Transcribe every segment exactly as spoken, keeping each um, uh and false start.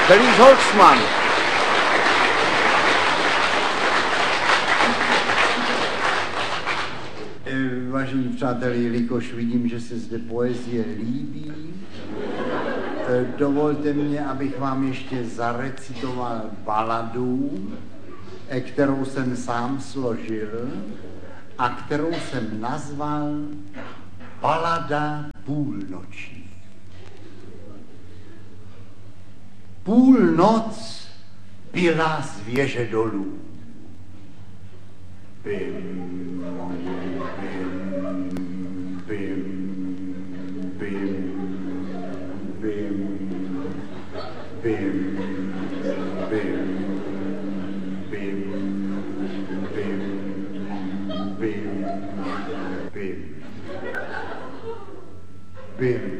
Felix Holzmann. Vážení přátelé, jelikož vidím, že se zde poezie líbí, dovolte mě, abych vám ještě zarecitoval baladu, kterou jsem sám složil a kterou jsem nazval Balada půlnoční. Půlnoc byla z věže dolů. Bim, bim, bim, bim, bim, bim, bim, bim, bim, bim, bim, bim.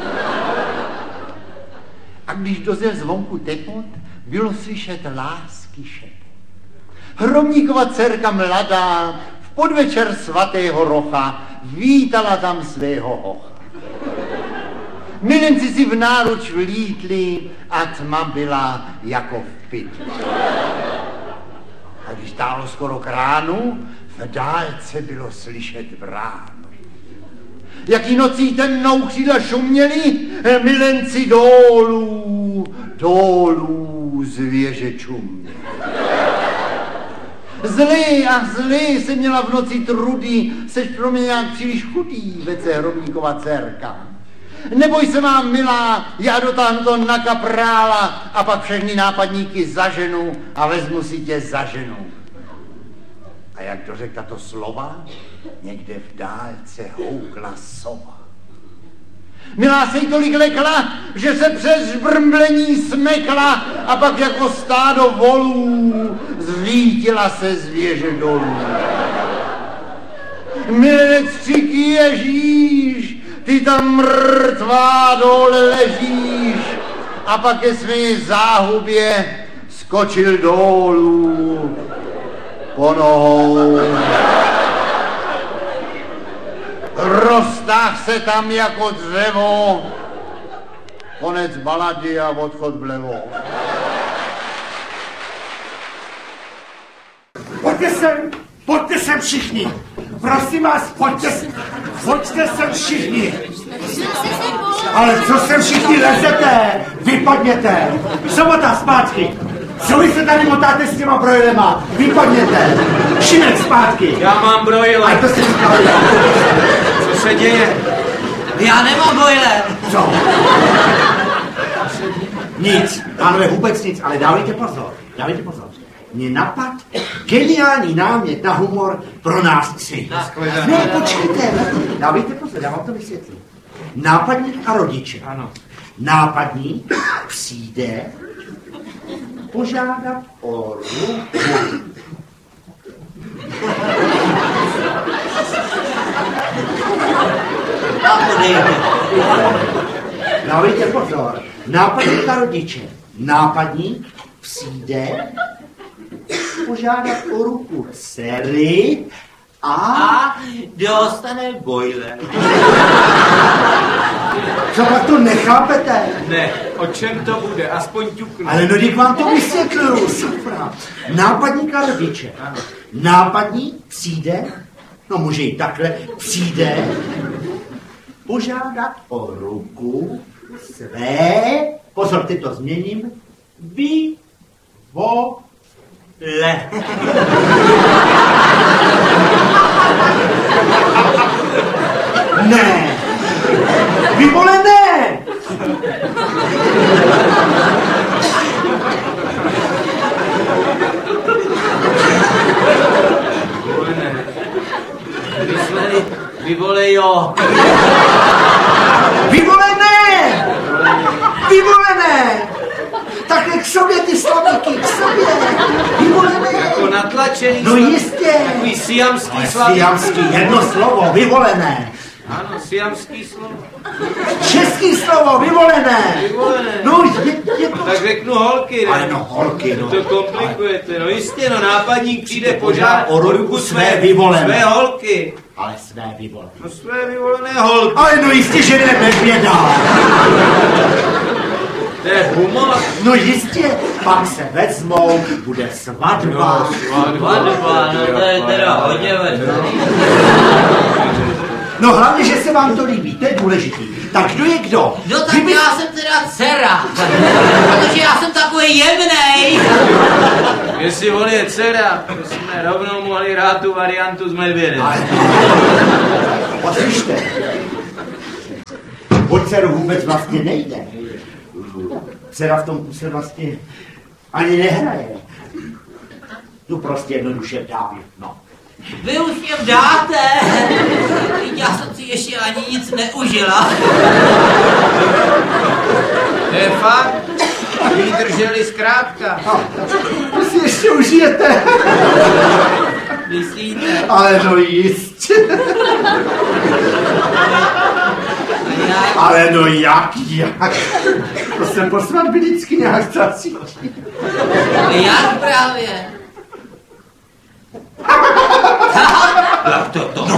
A když dozel zvonku tepot, bylo slyšet lásky šepot. Hromníkova dcerka mladá v podvečer svatého rocha vítala tam svého hocha. Milenci si v náruč vlítli a tma byla jako v pytli. A když dálo skoro k ránu, v dálce bylo slyšet bránu. Jaký nocí temnou křídla šuměli, milenci dolů, dolů z věže čuměli. Zlý a zlý se měla v noci trudy, seš pro mě nějak příliš chudý, vece Hromníkova dcerka. Neboj se mám, milá, já dotáhnu to na kaprála a pak všechny nápadníky zaženu a vezmu si tě za ženu. A jak dořek tato slova, někde v dálce houkla sova. Milá se jí tolik lekla, že se přes žbrmblení smekla a pak jako stádo volů zvítila se z věže dolů. Milenec křiky Ježíš, ty tam mrtvá dole ležíš, a pak ke své záhubě skočil dolů po nohou. Roztáh se tam jako dřevo, konec balady a odchod vlevo. Pojďte sem, pojďte sem všichni. Prosím vás, pojďte sem, pojďte sem všichni. Ale co sem všichni lezete? Vypadněte. Sobota zpátky. Co vy se tady motáte s těma brojlema? Vypadněte. Šimek zpátky. Já mám brojle. A to si říkal. Co se děje? Já nemám brojle. Co? Nic. Pánové, vůbec nic, ale dávejte pozor. Dávejte pozor. Mě napad geniální námět na humor pro nás tři. Ne, počkejte. Dávejte pozor, já vám to vysvětlím. Nápadník a rodiče. Ano. Nápadník přijde požádat o ruku. Dávejte pozor. Nápadník a rodiče. Nápadník přijde požádat o ruku dcery a... A dostane bojle. Co pak to nechápete? Ne, o čem to bude? Aspoň ťuknu. Ale no, když vám to vysvětluju, safra. Nápadník a rodiče. Nápadník přijde, no může jít takhle, přijde požádat o ruku své, pozor, ty to změním, vy, vo, le. Ne. Vyvolené. Vyvolené. Mysleli, vyvolejo. Vyvolené. Vyvolené. Takhle k sobě ty slavíky, k sobě. Vyvolené. Jako natlačený. No jistě. Takový siamský Ale slavík. siamský, jedno slovo, vyvolené. Ano, siamský slovo. Český slovo, vyvolené. Vyvolené. No, je, je to... Tak řeknu holky, ne? Ale no, holky, no. To komplikujete, no jistě, no nápadník přijde požádat o ruku své vyvolené. Své holky. Ale své vyvolené. No své vyvolené holky. Ale no jistě, že ne medvěda. To je humor. No jistě, pak se vezmou, bude svatba. Svatba, no to je teda hodně veselý. No hlavně, že se vám to líbí, to je důležitý. Tak kdo je kdo? No tak Kdyby... já jsem teda dcera, protože já jsem takový jemnej. Jestli on je dcera, to jsme rovnou mohli hrát tu variantu s medvědem. Ale... Poslyšte, o dceru vůbec vlastně nejde. Dcera v tom kuse vlastně ani nehraje. Tu prostě jednoduše vdám, no. Vy už mě vdáte, já jsem si ještě ani nic neužila. To je fakt, vydrželi zkrátka. To si ještě užijete. Myslíte? Ale no jistě. Jak? Ale no jak, jak? To se po svatbě vždycky nějak zacítí. Jak právě? Jak to to?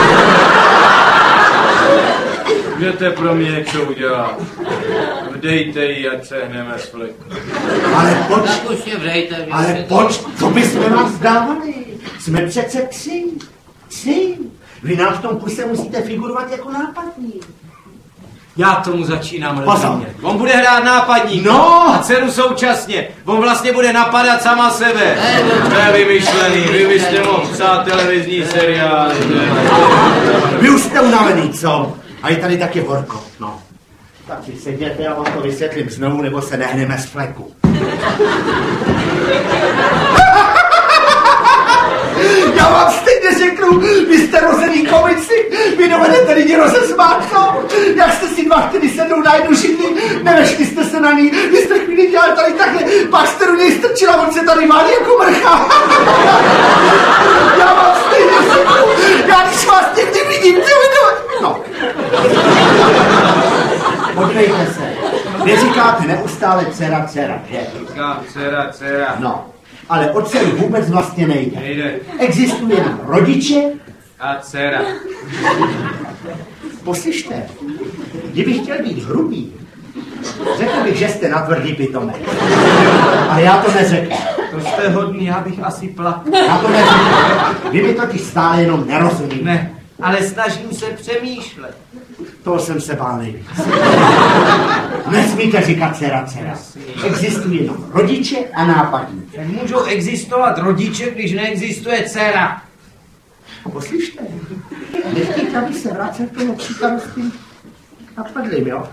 Můžete pro mě něco udělat. Vdejte ji, ať se hneme z fleku. Ale poč, Tak už mě vdejte. mě ale vdejte. poč, co bychom vás dávali? Jsme přece tři. Tři. Vy nám v tom kuse musíte figurovat jako nápadník. Já tomu začínám Pozor. rozumět. On bude hrát nápadník No. a dceru současně. On vlastně bude napadat sama sebe. Ne, no. To je vymyšlený. Vy byste mohl psát televizní seriály. Vy už jste unavený, co? A je tady taky horko, no. Tak si seděte, já vám to vysvětlím znovu, nebo se nehneme z fleku. Já vám stejně řeknu, vy jste rozený komici, vy dovedete lidi rozesmátnout. Jak jste si dva chtěli sednout na jednu židli, nevešli jste se na ní, vy jste chvíli dělali tady takhle, pak jste do něj strčila, on se tady válí jako mrcha. Já vám stejně řeknu, já když vás někdy vidím, ty no. Podívejte se, vy říkáte neustále dcera, dcera, že? Říkám, dcera, dcera. No, ale o dceru vůbec vlastně nejde. Nejde. Existuje jenom rodiče. A dcera. Poslyšte, kdybych chtěl být hrubý, řekl bych, že jste natvrdý pitomek. Ale já to neřeknu. To jste hodný, já bych asi plakal. Já to neřeknu. Vy mi totiž stále jenom nerozumíte. Ne, ale snažím se přemýšlet. Toho jsem se bál nejvíc. Nesmíte říkat dcera, dcera. Existují jenom rodiče a nápadník. Jak můžou existovat rodiče, když neexistuje dcera? Poslyšte, nechtějte, aby se vracel k tomu příkladu s tím napadlým, jo?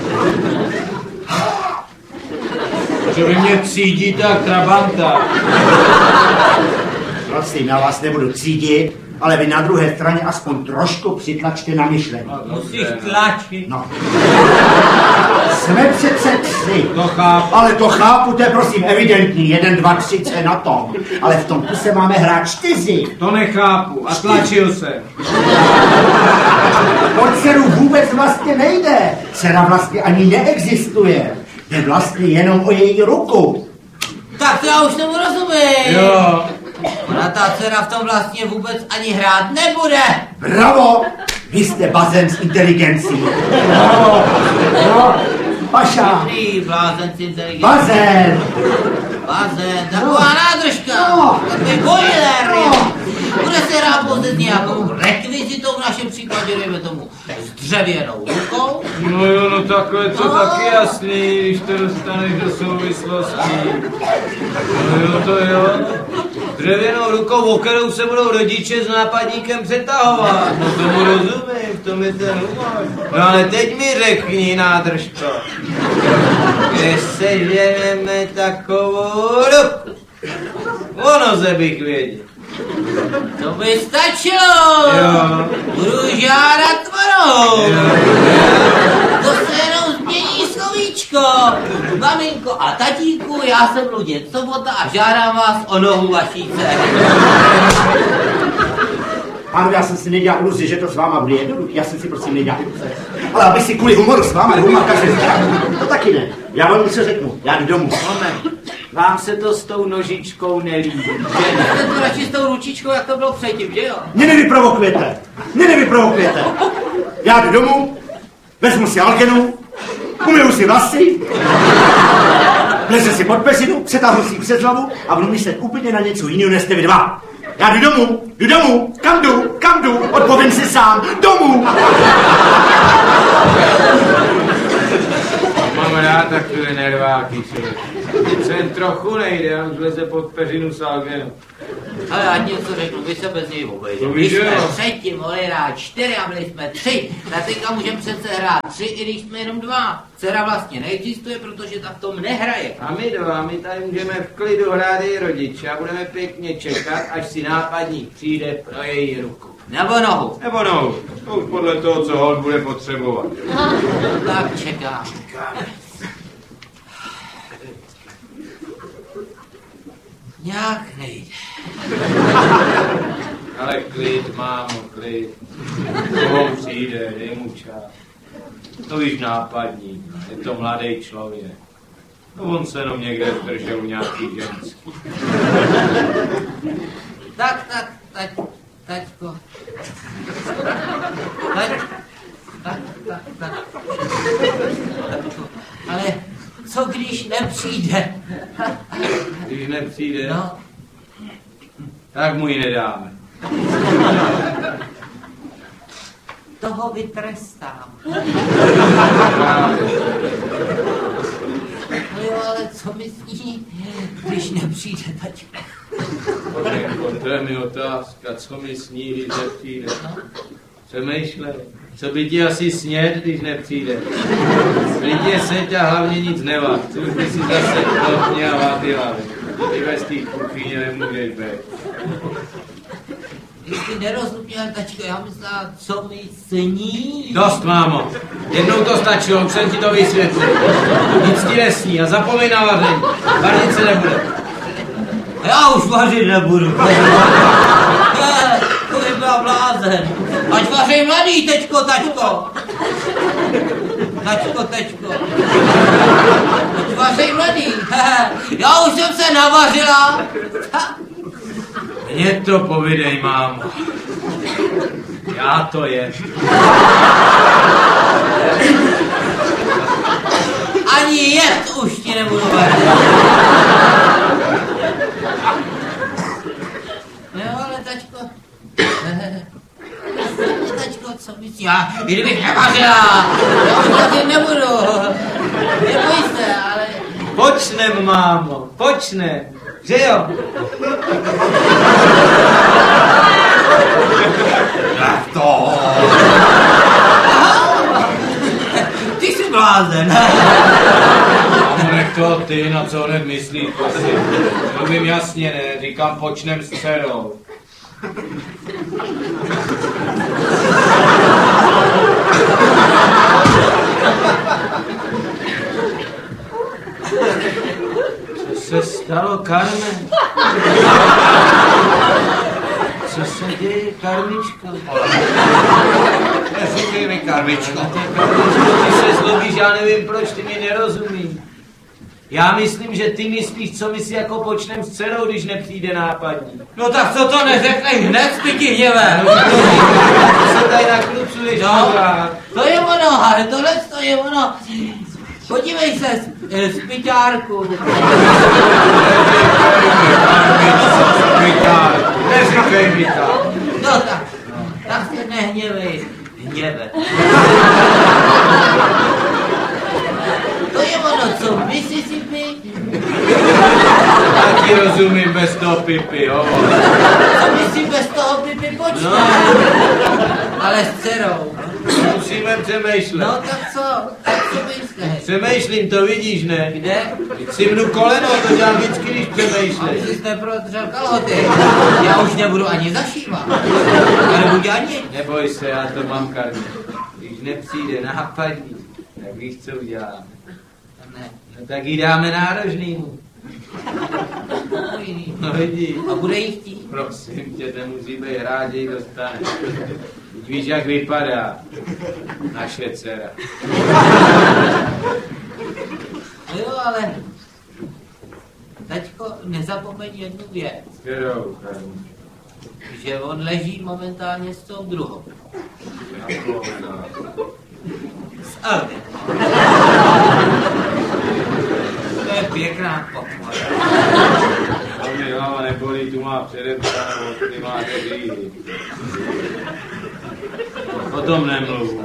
Že vy mě cídíte jak trabanta. Prosím, já vás nebudu cídit, ale vy na druhé straně aspoň trošku přitlačte na myšlení. Musíš tlačit. No. Jsme přece tři. To chápu. Ale to chápu, to je prosím evidentní. Jeden, dva, tři, co je na tom. Ale v tom kuse máme hrát čtyři. To nechápu a tlačil jsem. O dceru vůbec vlastně nejde. Dcera vlastně ani neexistuje. Jde vlastně jenom o její ruku. Tak to já už tomu rozumím. Jo. Ona ta dcera v tom vlastně vůbec ani hrát nebude. Bravo! Vy jste bazén s inteligencí. Bravo! No, Paša! Dobrý, blázen s inteligencí. Bazén! Bazén, taková nádržka. No. Takový boiler. No. Bude se hrát pouze s nějakou rekvizitou, v našem případě dejme tomu s dřevěnou rukou. No jo, no takové to No. taky jasný, když to dostaneš do souvislostí. No jo, to jo. Dřevěnou rukou, o kterou se budou rodiče s nápadníkem přetahovat. No tomu rozumím, v tom je ten humor. No ale teď mi řekni, nádržko. Když se ženeme takovou ruku. Ono se bych věděl. To by stačilo. Jo. Budu žádat tvorou. Jo. To se jenom změní slovíčko. Maminko a tatínku, já jsem Luděk Sobota a žádám vás o nohu vaší dcery. Ano, já jsem si nedělal iluzi, že to s váma bude jednoduché. Já jsem si prosím nedělal iluze. Ale aby si kvůli humoru s váma dvouma každý to taky ne. Já vám něco řeknu. Já jdu domů. Moment. Vám se to s tou nožičkou nelíbí. Jste to radši s tou ručičkou, jak to bylo předtím, že jo? Mě nevyprovokujete. Mě nevyprovokujete. Já jdu domů, vezmu si algenu, umyju si vlasy Vleze si pod peřinu, přetáhl si přes hlavu a budu myslet úplně na něco jiného, než jste vy dva. Já jdu domů, jdu domů, kam jdu, kam jdu, odpovím si sám, domů! Mám rád takové nerváky, člověk. Teď se jen trochu nejde a už leze pod peřinu Salgenu. Ale já něco řeknu, vy se bez něj obejdete. To My víš, jsme jo. třetí, mohli hrát čtyři a byli jsme tři. Na teďka můžeme přece hrát tři, i když jsme jenom dva. Dcera vlastně neexistuje, protože ta v tom nehraje. A my dva, my tady můžeme v klidu hrát její rodiče a budeme pěkně čekat, až si nápadník přijde pro její ruku. Nebo nohu. Nebo no, to už podle toho, co hod bude potřebovat. Tak čekám. Nějak nejde. Ale klid, mámo, klid. Koho přijde, dej mu čas. To víš nápadník, je to mladý člověk. No on se jenom někde zdržel u nějaký ženský. Tak, tak, tať, taťko. Tať, tak, tak, tak. Taťko. Ale co když nepřijde? Když nepřijde, No, tak mu ji nedáme. toho vytrestám. No jo, ale co myslí, když nepřijde taťka? Panenko, to je mi otázka, co mi sní, když nepřijde. Přemýšlej, co by ti asi sněd, když nepřijde. Lidi seď a hlavně nic nevá. Co už by si zase klopně a vádila. Ty ve té kuchyně nemůžeš být. Když jsi nerozuměl, tačko, já myslela, co mi sní. Dost, mámo. Jednou to stačilo, už jsem ti to vysvětlil. Nic ti nesní a zapomeň na vaření. Vařit se nebude. Já už vařit nebudu. To by byla blázen. Ať vařej mladý, tečko, tačko. Tačko, tečko. Ať vařej mladý. Já už jsem se navařila. Mně to povidej, mámo. Já to je. Ani jet už ti nebudu vařit. Jo, ale tačko. Tačko, co myslíš? Já, i kdybych nevařila, já už vařit nebudu. Neboj se, ale... Počnem, mámo, počnem. Že jo? Tak to. Ty jsi blázen. Mámo, nech to ty, na co hned myslíš, prosím. Mluvím jasně, ne, říkám počnem s dcerou. Co se stalo, Carmen? Co se děje, Karmičko? Neříkej mi, Karmičko. Ty se zlobíš, já nevím proč, ty mi nerozumíš. Já myslím, že ty myslíš, co myslí jako počnem s dcerou, když nepřijde nápadník. No tak co to neřekneš hned, spytí hněve. No, ty se tady nakrucuješ, No, pořád. to je ono, ale tohle to je ono. Podívej se, spyťárku. Neříkej mi tak. No tak, tak se nehněvej. Hněve. To je ono, co Mississippi. Já ti rozumím bez toho pipy, jo. Co my si bez toho pipi počneme? No. Ale s dcerou. Musíme přemýšlet. No tak co? Tak co myslíš? Přemýšlím, to vidíš, ne? Kde? Teď si mnu koleno, to dělám vždycky, když Aby přemýšlím. jsi neprodržel kalhoty. Já už nebudu ani zašívat. Já nebudu ani. Neboj se, já to mám, Karmi. Když nepřijde nápadník, tak víš, co uděláme. Ne. No tak jí dáme nárožnýmu. No vidíš. A bude jí chtít. Prosím tě, ten musí být rád, že jí dostane. Teď víš, jak vypadá naše dcera. No jo, ale... Taťko, nezapomeň jednu věc. Kterou, Karmi? Že on leží momentálně s tou druhou. S Aldy. To je pěkná nějak pochvat. To mě hlava nebolí, tu má předepsanou, ty máte řídy. O tom nemluvu.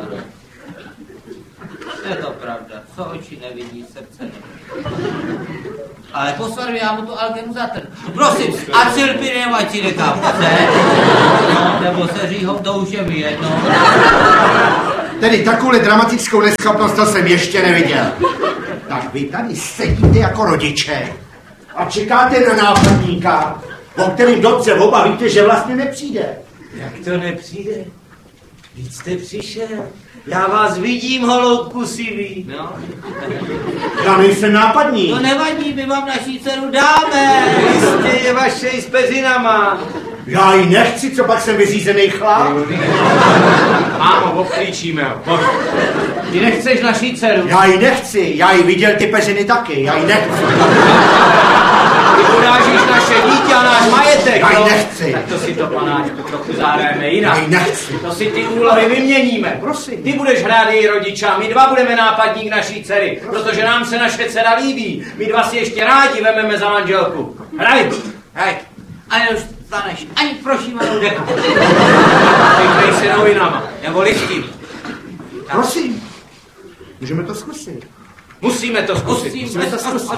Je to pravda, co oči nevidí, srdce nevidí. Ale poslal já mu tu algenu zatrh. Prosím, acylpirem ať si nechá pře, no, nebo se říhou, to už je mi jedno. Tedy takovou dramatickou neschopnost to jsem ještě neviděl. Tak vy tady sedíte jako rodiče a čekáte na nápadníka, o kterým dobře oba víte, že vlastně nepřijde. Jak to nepřijde? Víc jste přišel. Já vás vidím, holoubku sivý. No. Já nejsem nápadník. To nevadí, my vám naší dceru dáme. Jistě je vaše i s peřinama. Já ji nechci, co pak jsem vyřízený chlap. Mámo, obklíčíme ho. Pojď. Ty nechceš naší dceru? Já ji nechci, já ji viděl ty peřiny taky, já ji nechci. Ty urážíš naše dítě a náš majetek, Já ji no? nechci. Tak to si to, panáčku, trochu zahrajeme jinak. Já ji nechci. To si ty úlohy vyměníme. Prosím. Ty budeš hrát její rodiče a my dva budeme nápadník naší dcery, protože nám se naše dcera líbí. My dva si ještě rádi vememe za manželku. Hraj! Hej, ani už staneš, ani prošívanou deku. Vyklej si novinama, nebo listím. Prosím. Můžeme to zkusit. Musíme to zkusit. Musíme to zkusit.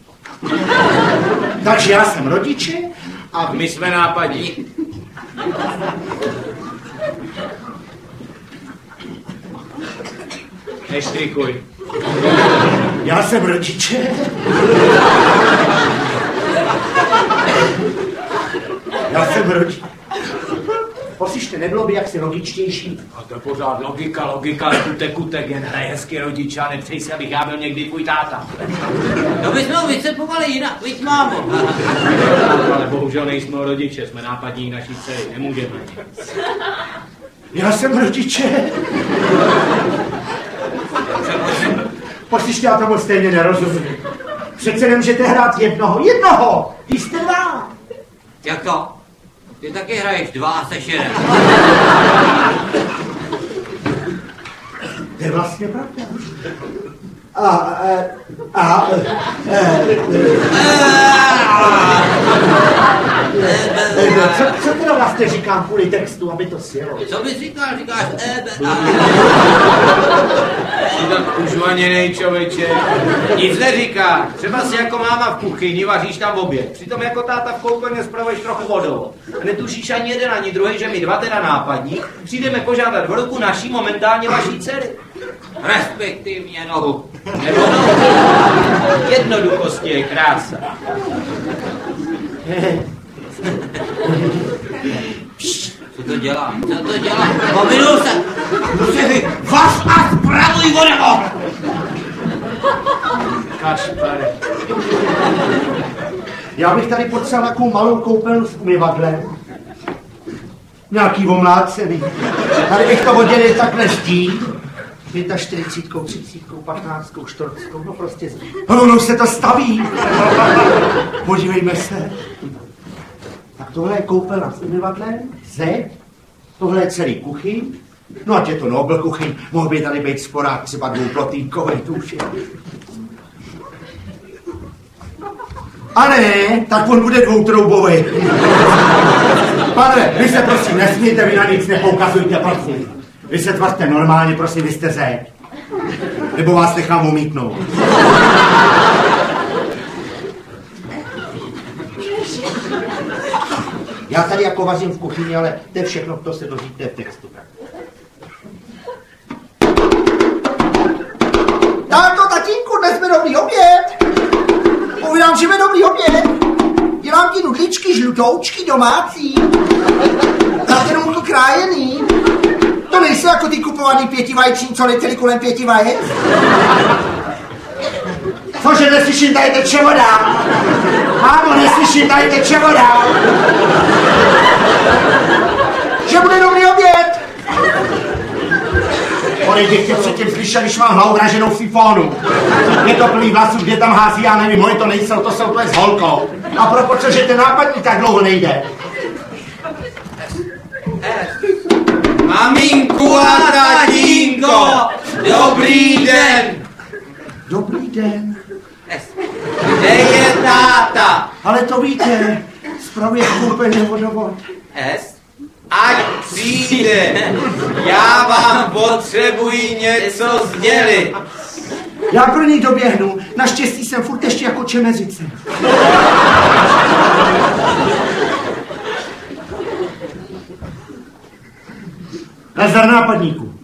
Takže já jsem rodiče a My jsme nápadní. Neštrikuj. já jsem rodiče. Já jsem rodiče. Poslyšte, nebylo by jaksi logičtější. A to je pořád logika, logika, kutek, kutek, jen hraje hezky rodiče a nepřej si, abych já byl někdy tvůj táta. No my jsme ho vycepovali jinak, viď mámo. Ale bohužel nejsme rodiče, jsme nápadník naší dcery, nemůžeme. Já jsem rodiče. Poslyšte, já tomu stejně nerozumím. Přece nemůžete hrát jednoho, jednoho. Vy jste dva. Jak to? Ty taky hraješ dva a seš jeden. To je vlastně pravda. A, a, a, a, co, co teda vlastně říkám kvůli textu, aby to sjelo? Co bys říkal? Říkáš ebe a... Ty tak užvaněnej člověče. Nic neříká. Třeba si jako máma v kuchyni vaříš tam oběd. Přitom jako táta v koupelně spravuješ trochu vodou. A netušíš ani jeden, ani druhý, že my dva teda nápadní přijdeme požádat o ruku naší momentálně vaší dcery. Respektivně nohu. Nebo no, jednoduchosti je krása. Co to dělá? Co to dělá? Pominul se! Vaš a spravuj vodeho! Kašpare. Já bych tady potřeboval takovou malou koupelnu s umyvadlem. Nějaký omlácený. Tady bych to oddělil takhle zdí. čtyřicítkou, třicítkou, patnáctkou, čtyřicítkou, no prostě zdí. No, ono se to staví. Podívejme se. Tak tohle je koupelna s umyvadlem, zeď, tohle je celý kuchyň. No ať je to Nobel kuchyň, mohl by tady být sporák třeba dvouplotýnkovej, to už je. A ne, tak on bude dvoutroubový. Pane, vy se prosím nesmíte, vy na nic nepoukazujte, prosím. Vy se tvařte normálně, prosím, vy jste zeď. Nebo vás nechám umítnout. Já tady jako vařím v kuchyni, ale to je všechno, to se dozvíte v textu. Táto, tatínku, dnes jsme dobrý oběd. Povídám, že jsme dobrý oběd. Dělám ti nudličky, žlutoučky, domácí. Zatěnouko krájený. To nejsou jako ty kupovaný pětivajční, co letěli kolem pěti vajec? Cože neslyším, tady teče voda. Mámo, neslyším, tady teče voda. Že bude dobrý oběd. Odejděte předtím slyšel, když mám hlavu vraženou v sifonu. Je to plný vlasů, kde tam hází, já nevím, moje to nejsou, to jsou to je s holkou. A propo, cože ten nápadník tak dlouho nejde? Maminku a tatínko, dobrý den. Dobrý den. Kde je táta. Ale to víte, zpravě koupený vodovod. Es? Ať přijde. Já vám potřebuji něco sdělit. Já pro ní doběhnu. Naštěstí jsem furt ještě jako čemezice. Nazdar nápadníku.